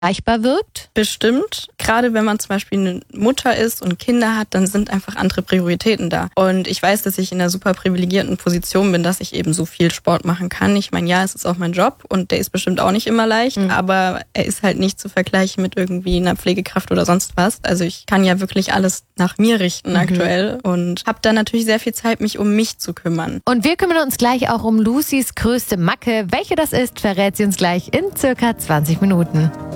erreichbar wirkt? Bestimmt. Gerade wenn man zum Beispiel eine Mutter ist und Kinder hat, dann sind einfach andere Prioritäten da. Und ich weiß, dass ich in einer super privilegierten Position bin, dass ich eben so viel Sport machen kann. Ich meine, ja, es ist auch mein Job und der ist bestimmt auch nicht immer leicht, aber er ist halt nicht zu vergleichen mit irgendwie einer Pflegekraft oder sonst was. Also ich kann ja wirklich alles nach mir richten aktuell und habe da natürlich sehr viel Zeit, mich um mich zu kümmern. Und wir kümmern uns gleich auch um Lucys größte Macke. Welche das ist, verrät sie uns gleich in circa 20 Minuten.